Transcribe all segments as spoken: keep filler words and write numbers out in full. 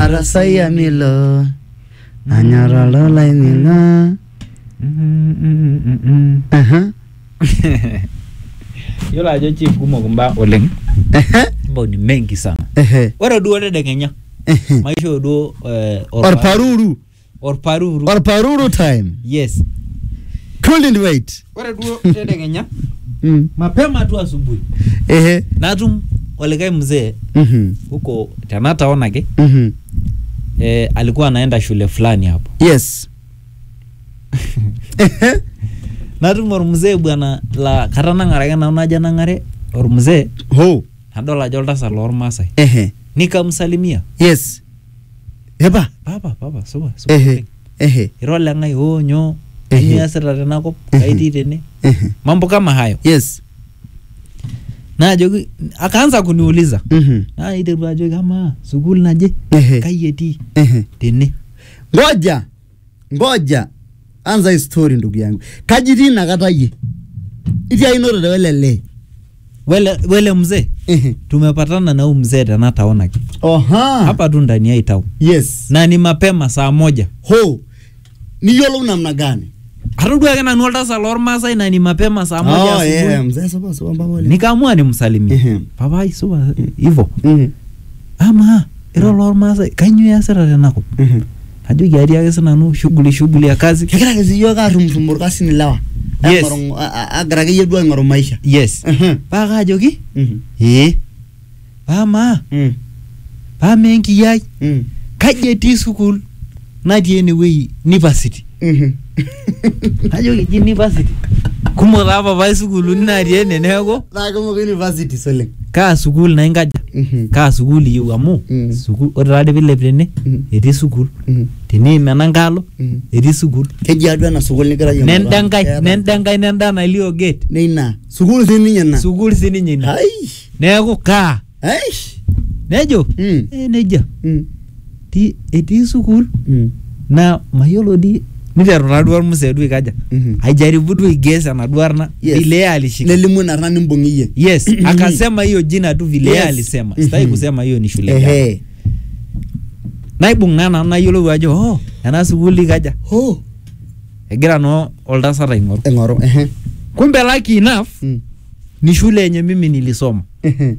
Arasaya milo anyara lola inila. Aha. Yola ajo chief kumo kumba oleng. Mbo ni mengi sana. Wara duwa de Kenya. Maisho do Orparuru. Orparuru. Orparuru time. Yes. Couldn't wait. Wara duwa de Kenya. Mapema tu asubuhi. Ehe. Natum olegai mzee. Mhm. Huko Tanata onake. Mhm. Eh, alikuwa anaenda shule fulani hapo. Yes. Natum ormzee bwana la katana ngarage na unaja nangare ormzee. Ho. Adola jolta sa lor Masai. Ehe. Nikamsalimia. Yes. Eba. Papa, papa, suba, suba. Ehe. Ehe. Irola ngai oh nyo. Ni asira tena ko kaiti tene. Mambo kama hayo. Yes. Na jogi akaanza kuniuliza. Mhm. Na ide bajo kama sukul naje. Kayeti. Ehe. Tene. Ngoja. Ngoja. Anza story ndugu yangu. Kajiti nakataye. Iti ainoro de welele. Wele wele mzee. Ehe. Tumepatana na huyu mzee tena taona ki. Oha. Hapa tu ndani ya itau. Yes. Na ni mapema saa moja. Ho. Ni yolo namna gani? Harudu yake na nuolta sa lor Masai na ni mapema saa moja oh, asubuhi. Yeah. Mzee soba soba mbawale. Nikaamua nimsalimie. Ehe. Papa isuba hivyo. Mhm. Ama iro lor Masai kanyu ya sera tena ko. Mhm. Ajo gari yake sana nu shughuli shughuli ya kazi. Kira kazi yoga rumfumur kasi ni lawa. Yes. Ngorong agarage yedwa ngoro maisha. Yes. Mhm. Baka ajoki? Mhm. Eh. Ama. Mhm. Ba mengi yai. Mhm. Kajeti school. Naji anyway university. Mhm. Ajoki university. Kumo raba ba school na riene nego. Na como university sole. Ka school na ingaja. Mhm. Ka school yu amu. School orade bile plene. Eti school. Mhm. Tini menangalo. Eti school. Keji adwa na sugul ni kira yoma. Nendangai, nendangai nenda na ilio gate. Neina. Sugul sini nyana. Sugul sini nyina. Ai. Nego ka. Ai. Nejo. Mm. Eh neja. Mm. Ti eti sukul. Mm. Na mayolo di niteru naduar musedu ikaja. Mhm. Haijaribu tu igesa naduar na vile alishika. Nelimu na rani mbongiye. Yes, akasema hiyo jina tu vile Yes. alisema. Sitaki kusema hiyo ni shule Ehe. gani. Naibungana na yolo ajo oh, ana sukuli kaja. Ho. Egira no oldasara ingoro. Engoro, ehe. Kumbe lucky enough Mm. ni shule yenye mimi nilisoma. Ehe.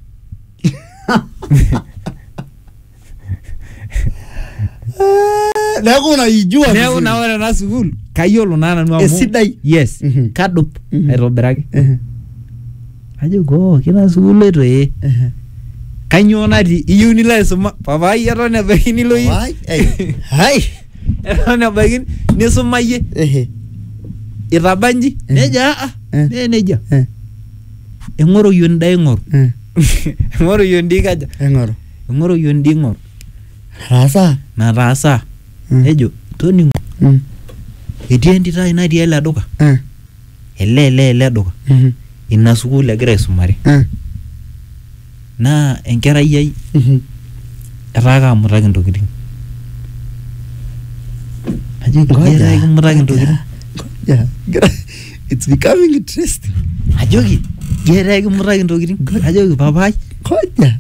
Na kuna ijua. Neo na ora na sukul. Kayolo nana nu amu. Esidai. Yes. Mhm. Kadup. Mhm. Aitobiraki. Ehe. Ajo go kina sukul eto eh. Ehe. Kanyo nati iyu nilo aisuma papa yeto ne baki nilo yi. Wai. Ai. Hai. Eto ne baki nisuma ye. Ehe. Itabanji. Neja ah. Ne neja. Eh. Engoro yonda engoro. Eh. Engoro yondi kaja. Engoro. Engoro yondi engoro. Rasa. Na rasa. Mm. Ejo toni. Mm. Etii entito ai natii ele duka. Eh. Ele ele ele duka. Mhm. Ina sukul egira aisumare. Eh. Na enkerai ai Mhm. etaa kamutaki ntokitin. Ajo etaa kamutaki ntokitin. Yeah. It's becoming interesting. Ajoki etaa kamutaki ntokitin. Ajoki papai. Koja.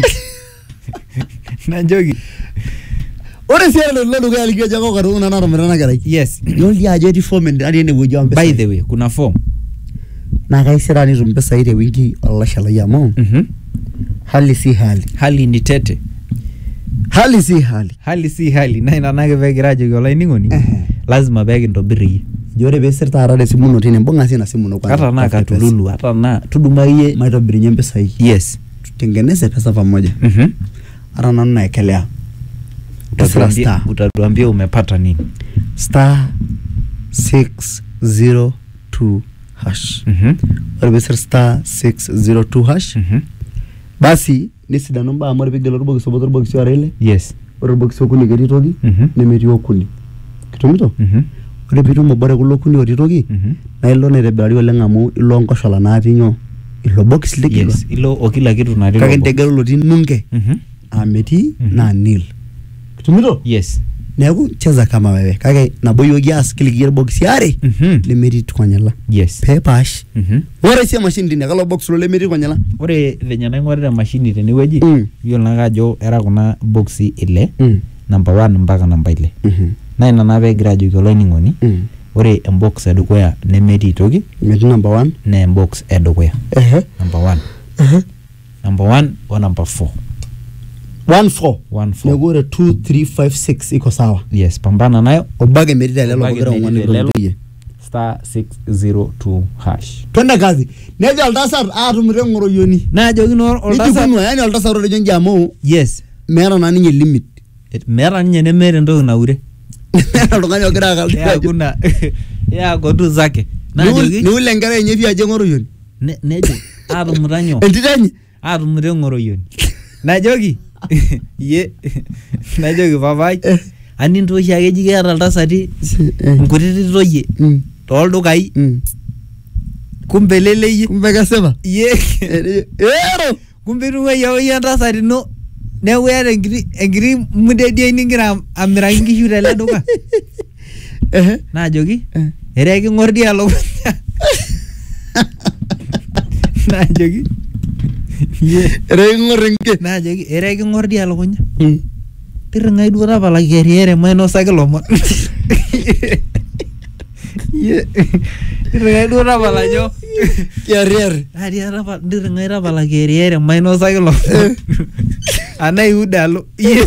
Najoki. Ore sia lo lo gali ke jago karo na na na garai. Yes. Yoli aje di form and ali ne wujo ambe. By the way, kuna form. Na kai sira ni rumbe saire wingi Allah shala yamo. Mhm. Hali si hali. Hali ni tete. Hali si hali. Hali si hali. Na ina nage begira ajoki olai ningoni. Lazima begi ntobiri. Jore be sirta arade simu no tine mbonga sina simu no kwa. Hata na katululu, hata na tudumaye maitobiri nyembe sahi. Yes. Tutengeneze pesa pamoja. Mhm. Ara na naekelea. Utatuambia utatuambia umepata nini? Star six zero two hash. Mhm. Ore be star six zero two hash. Mhm. Basi nisida nomba amore bigelo rubo kisobo rubo kisio arele. Yes. Ore rubo kisio kuni geri togi. Mhm. Nemeti okuni. Kitumito? Mhm. Ore bitu mobore kulo kuni oti togi. Mhm. Na ilo nerebari oleng amu ilo nkoshola naati nyo. Ilo box ligilo. Yes, ilo okila kitu natii. Kake ndegelo loti nunge. Mhm. Ameti Mhm. na nil. Kitumito? Yes. Neeku cheza kama wewe. Kake nabo yogi as kiligier box yare. Mhm. Lemerit kwanyala. Yes. Pepash. Mhm. Ore sia machine dine kalo box lo lemerit kwanyala. Ore venye naing'orita mashini tenewueji, Mm. yiolo naake ajo era kuna boxi ile, Mm. number one mpaka number ile. Mhm. Na ina naa peegira ajoki olainining'oni, Mm. ore embox edukuya nemetii toki, Merit number one. naa embox edukuya. Eh. Number one. Eh. Number one o number four. one four. One four. Neeku ore two three five six iko sawa. Yes, pambana nayo. Obage merit lelo Obage kugira merit ong'oni lelo. kulotie. Star six zero two hash. Twende kazi. Nejo oltasat aatumire ng'oroyioni. Naajoki naa oltasat. Nijukunwa, yani oltasat otejo nji amu Yes. meeta naa ninye limit. Et- Meeta ninye nemeeta entoki naure. Meeta oltung'ani ogira akaldi. Ya kuna ya kotu zake. Niul Naajoki niul enkerai enye pii ajo ng'oroyioni. ne- nejo aatumuta nyoo? Entito enye. Aatumuta eng'oroyioni. Najoki ye najoki papai Eh. ani ntoshi ake eji keeta iltasati Eh. nkutiti toyie Mm. tooldukai Mm. kumbe leleyie Kumbe kesipa. ye Ero. kumbe itung'uayie apa iyie entasat ino neeku iyata enkiti enkiti mudediai nigira am- amiraki nkishu tele duka. Eh. Naajoki Eh. ere king'or dii elukunya. Naajoki ye Ere king'or enke. naajoki ere king'or dii elukunya. Mm. Tirring'ai duo tapalaki eriere mainosaki lomon. Ye tirring'ai duo tapala nyoo? Kiariari. Atia tapala tirring'ai tapalaki eriere mainosaki lomon. Anaa iuda alo. Ye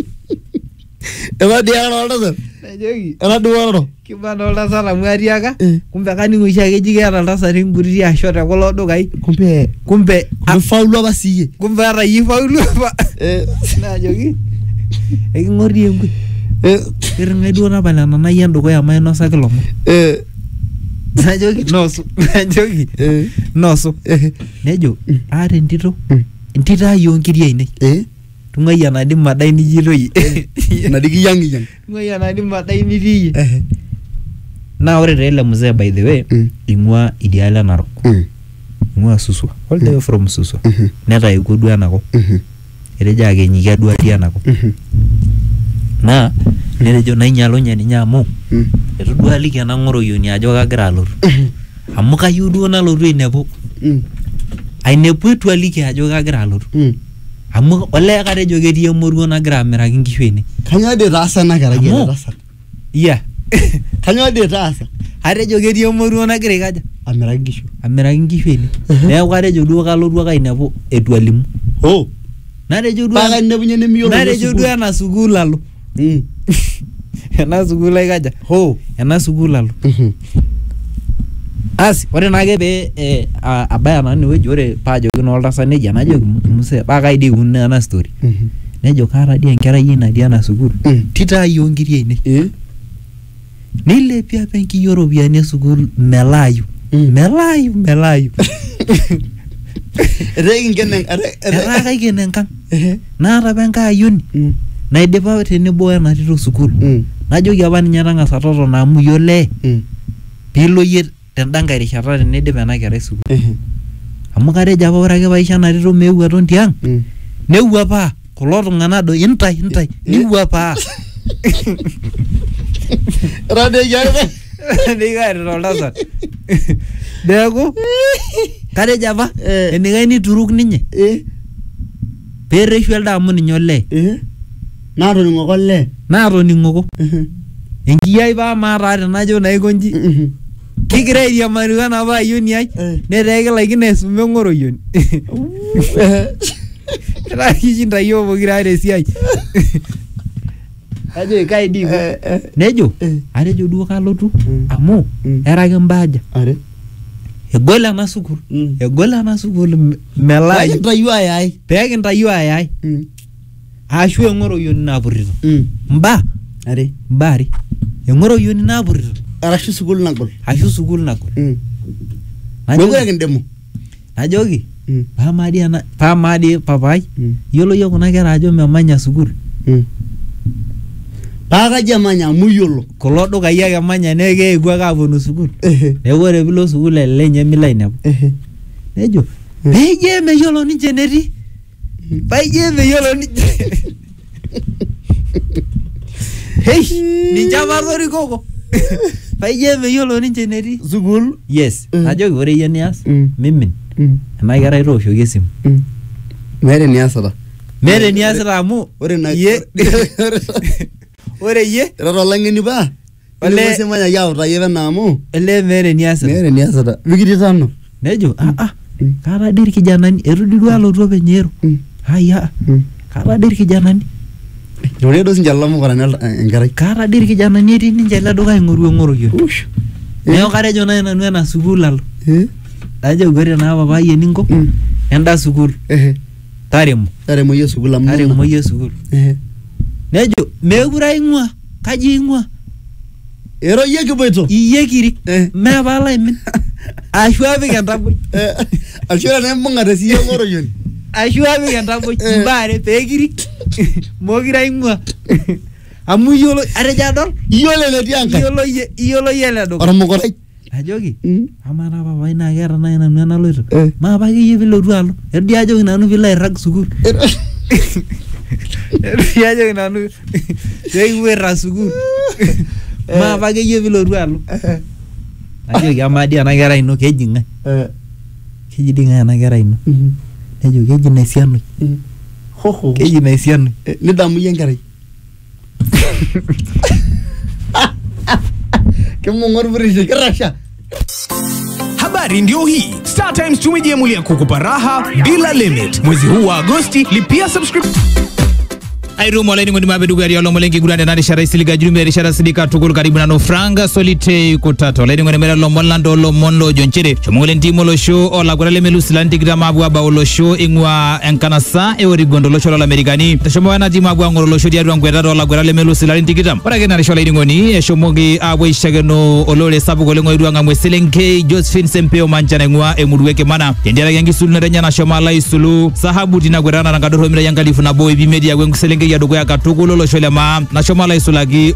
Eba dia kana oltasat. najoki Ela duoro. kibana oltasat amu atiaka Eh. kumbe kaning' oshi ake eji keeta iltasati nkutiti asho tekulo dukai. Kumbe Kumbe kumbe faulu apa siye. kumbe ata iyie faulu apa. Eh. Naajoki eking'or dii enkwe. Eh. Tirring'ai duo tapala nanai endukuya mainosaki lomon. Eh. Najoki noosu. Najoki Eh. noosu. Eh. Nejo aata entito. Mm. Entito ai oonkiri ainei. Eh. Tung'uai enadim madai nijito yie. Nadiki yang yang. Tung'uai enadim madai nitii yie. Eh. Naa ore taa ele mzee by the way Mm. ing'ua idialo e Narok. Mm. Ing'ua Suswa. All the way from Suswa. Mhm. Netayiekuo duo enakop. Mhm. Etejo akenyikia duo atii enakop. Mhm. Naa netejo nainyalunye ninye amu Mm. eitu duo aliki ena ng'oroyioni ajo kagira alotu. Amu kayieu duo nalotu ainepu. Mm. Ainepu eitu aliki ajo kagira alotu. Mm. Amu olee katejo ketii emorua nagira amiraki nkishu ene. Kanyoo dii etaasa ena kerai Amu- ele tasat? Iya. Kanyoo dii etaasa? Atejo ketii emorua nagira aikaja Amiraki nkishu. amiraki nkishu ene. Mhm. Neeku katejo duo kalotu ake ainepu eitu alimu. Oh. Natejo duo Paa kainepunye nemiyiolo. natejo duo ena sukuul alo. Mm. Ena sukuul aikaja. Oh. Ena sukuul alo. Mhm. Asi ore naake pee eh, a- abaya naa inewueji ore paajoki naa oltasat nejia najoki mzee paa kai dii ikununo ena story. Mhm. Nejo kaata dii enkerai ai natii ena sukuul. Mm. Tito ai oonkiri ainei. Eh. Nilepie apa enkiyio ropiyiani e sukuul melaayu. Mm. Melaayu melaayu. Eteeki nkene ere Etaa kaiken enkang. Eh. Naata apa enkae ayioni Mm. naidipa tenebo wena tito sukuul. Mm. Najoki apa ninye tang'asa totona amu iyolee Mm. piilo yie tenda nkae rishata tenidip ena kerai sukuul. Eh. Amu katejo apa ore ake paisho ena tito meeu aton tiang' Mm. newuapaa kulo tung'anak doi intai intai niwuapaa. Radeki ake. Nikaarita oltasat. Neeku katejo apa Eh. enikae nituruk ninye Eh. peereshu elde amu ninye olee Eh. Naatoning'oko olee. naatoning'oko. Mhm. Enkiyiai paa maata tenajo naikonji Mhm. kigira airiamari wena apa ayioni ai Eh. netaa kilaikino aisume ng'oroyioni. Eh. Etaa kishinda yiok pokira are esiai. Ajo kai dii iko. Eh. Eh. Nejo Eh. atejo duo kalotu Mm. amu Mm. era ake mbaaja. Are. Egol ena sukuul. Mm. Egol ena sukuul me- melaayu. Kintayu ayai. Peekintayu ayai Mm. ashu eng'oroyioni naapurrito. Mm. Mbaa Are. mbaa are. Eng'oroyioni naapurrito Arashu sukuul nagol. ashu sukuul nagol. Mm. Najoki- Mekure kindemu. Najoki Mm. paa maadii ena paa maadii papai Mm. yiolo yiok kuna kera ajo memanya sukuul. Mm. Paa kaji emanya amu iyiolo. Kulo dukai ake emanya neeku keetuo ake aaponu sukuul. Eh. Neeku ore piilo sukuul elelek ninye milo ainepu. Eh. Nejo Mm. peijo meyiolo ninche enetii. Mm. Paijo meyiolo ninche. Hei Chamarori koko. Paiye meyiolo ninche netii. Sukuul. Yes. Mm. Najoki ore iyie nias. Mm. Mimin. Mm. Ena kerai tooshoki esimu. Mm. Meeta eniasita. Meeta eniasita amu Ore na iyie ore iyie Ira tolang'eni paa. Ole- Ole simanya yauta yeye na amu. ele meeta eniasita. Meeta eniasita. Mikiti tano. Nejo ah ah Mm. kaata dii irkijanani etu dii duo alotu openy Nyero. Mm. Aya Mm. kaata dii irkijanani. Ore do sinja lamukorani enkerai. Kaata dii irkijanani etii ninche ele duka aing'oru eng'oroyion. Ush. Neeku katejo nai nanu ena sukuul alo. Eh. Najo ore naa papai eninko Mm. enda sukuul Eh. taremo Tare moyie sukuul amu. taremo iyie sukuul. Eh. Nejo meekure aing'ua kaji aing'ua Ero yie kipoito. iyie kirik Eh. mee paalo aimin ashu apik entaboi Eh. Ashura ne mbung'ate siye ng'oroyioni. ashu apik entaboi Eh. mbaare pee kirik mookire aing'ua amu iyiolo atejo adol Iyiolo enetii enkae. iyiolo iyie iyiolo iyie ele duka Ormokorai. ajoki Mm. amaa naa papai naa keeta nai nanu enaloito Eh. maa apa akeyie piilotu alo etu dii ajoki nanu piilo airrag sukuul etu dii ajoki nanu peekipuo airrag sukuul maa apa akeyie piilotu alo najoki amaa dii ena kerai ino keji ng'ae Eh. keji dii ng'ae ena kerai ino Mhm. nejo keji Naisianoi Mm. Hoho. keji Naisianoi Eh, nidamu yie enkerai. Kimong'or burishi kirasha. Habari ndio hii. Star Times tumejiamulia kukupa raha bila limit. Mwezi huu wa Agosti lipia subscription. Airumo leni ngoni mabedu gari yalo molengi gurande na rishara isiliga jurumbe rishara silika tukulu karibu na no franga solite kutato leni ngoni mera lomon lando lomon lo jonchere chomole ndimo lo show ola gurale melu silanti gira mabu aba lo show ingwa enkanasa e ori gondo lo show la amerikani tashomo wana di mabu ngoro lo show dia rwangwera ola gurale melu silanti gira ora gena risho leni ngoni e shomogi abo ishageno olole sabu golengo irwanga mweselenke Josephine Sempeo manchana ngwa e mudweke mana tendera yangi sulu na renya na shomala isulu sahabu dinagwerana na ngadoro mira yangalifu na boy bi media gwengu selenge ya dogo ya katukulo lo shole ma na shomala isulagi